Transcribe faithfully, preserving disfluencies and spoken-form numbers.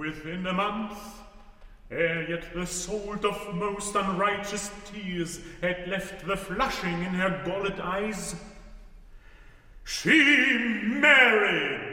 within a month, ere yet the salt of most unrighteous tears had left the flushing in her galled eyes, she married